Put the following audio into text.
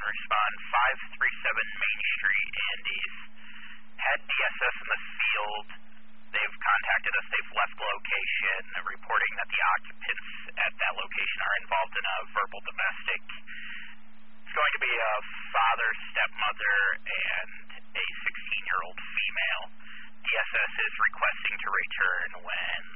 respond 537 Main Street. Andes had DSS in the field. They've contacted us. They've left location, reporting that the occupants at that location are involved in a verbal domestic. It's going to be a father, stepmother, and a 16-year-old female. DSS is requesting to return when